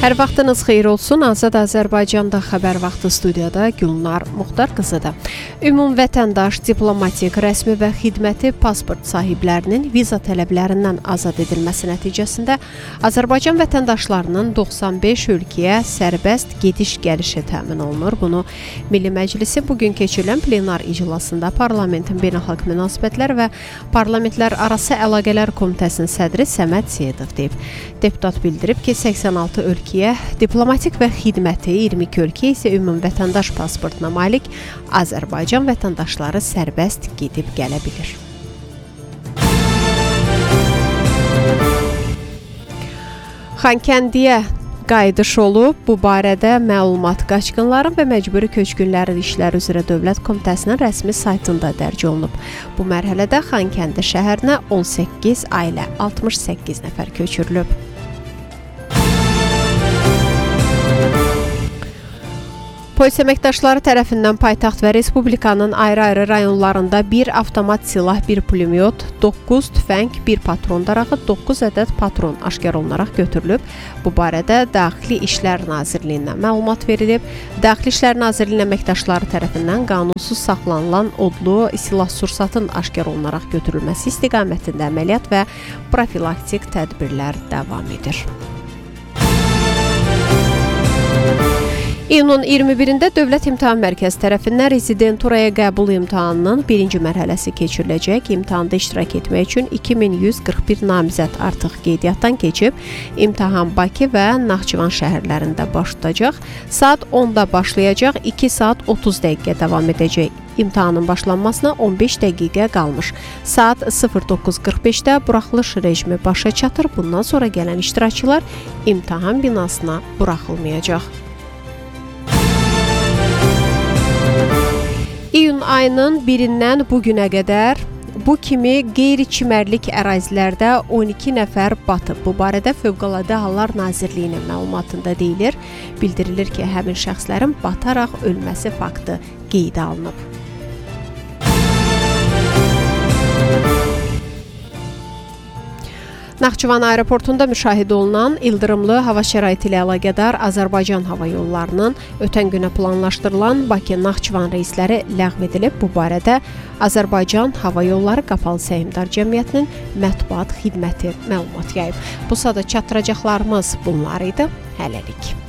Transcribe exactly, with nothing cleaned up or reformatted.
Hər vaxtınız xeyir olsun. Azad Azərbaycanda xəbər vaxtı studiyada Gülnar Muxtar qızıdır. Ümum vətəndaş, diplomatik, rəsmi və xidməti pasport sahiblərinin viza tələblərindən azad edilməsi nəticəsində Azərbaycan vətəndaşlarının doxsan beş ölkəyə sərbəst gediş-gəlişi təmin olunur. Bunu Milli Məclisi bugün keçirilən plenar iclasında Parlamentin Beynəlxalq Münasibətlər və Parlamentlər Arası Əlaqələr Komitəsinin sədri Səməd Seyidov deyib. Deputat bildirib ki, səksən altı ölkəyə diplomatik və xidməti, iyirmi iki ölkə isə ümum vətəndaş pasportuna malik Azərbaycan vətəndaşları sərbəst gedib gələ bilir. Xankəndiyə qayıdış olub. Bu barədə məlumat qaçqınların və məcburi köçkünlərin işləri üzrə Dövlət Komitəsinin rəsmi saytında dərc olunub. Bu mərhələdə Xankəndi şəhərinə on səkkiz ailə, altmış səkkiz nəfər köçürülüb. Polis əməkdaşları tərəfindən paytaxt və Respublikanın ayrı-ayrı rayonlarında bir avtomat silah, bir pulemyot, doqquz tüfəng, bir patron darağı, doqquz ədəd patron aşkar olunaraq götürülüb. Bu barədə Daxili İşlər Nazirliyindən məlumat verilib. Daxili İşlər Nazirliyinin əməkdaşları tərəfindən qanunsuz saxlanılan odlu silah-sursatın aşkar olunaraq götürülməsi istiqamətində əməliyyat və profilaktik tədbirlər davam edir. İyunun iyirmi birində Dövlət İmtahan Mərkəzi tərəfindən rezidenturaya qəbul imtahanının birinci mərhələsi keçiriləcək. İmtahanda iştirak etmək üçün iki min yüz qırx bir namizəd artıq qeydiyyatdan keçib. İmtahan Bakı və Naxçıvan şəhərlərində baş tutacaq. Saat onda başlayacaq, iki saat otuz dəqiqə davam edəcək. İmtahanın başlanmasına on beş dəqiqə qalmış. Saat sıfır doqquz qırx beşdə buraxılış rejimi başa çatır. Bundan sonra gələn iştirakçılar imtahan binasına buraxılmayacaq. İyun ayının birindən bugünə qədər bu kimi qeyri-çimərlik ərazilərdə on iki nəfər batıb. Bu barədə Fövqəladə Hallar Nazirliyinin məlumatında deyilir. Bildirilir ki, həmin şəxslərin bataraq ölməsi faktı qeydə alınıb. Naxçıvan aeroportunda müşahidə olunan ildırımlı hava şəraiti ilə əlaqədar Azərbaycan Hava Yollarının ötən günə planlaşdırılan Bakı-Naxçıvan reysləri ləğv edilib. Bu barədə Azərbaycan Hava Yolları Qapalı Səhmdar Cəmiyyətinin mətbuat xidməti məlumat yayıb. Bu sada çatdıracaqlarımız bunlar idi. Hələlik.